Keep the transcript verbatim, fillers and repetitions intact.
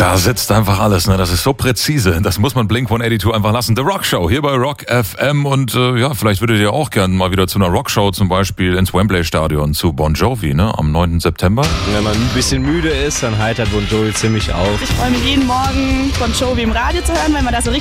Da sitzt einfach alles, ne? Das ist so präzise. Das muss man Blink hundertzweiundachtzig einfach lassen. The Rock Show hier bei Rock F M. Und äh, ja, vielleicht würdet ihr auch gerne mal wieder zu einer Rockshow, zum Beispiel ins Wembley Stadion zu Bon Jovi, ne? Am neunten September. Wenn man ein bisschen müde ist, dann heitert Bon Jovi ziemlich auf. Ich freue mich jeden Morgen, Bon Jovi im Radio zu hören, wenn man da so richtig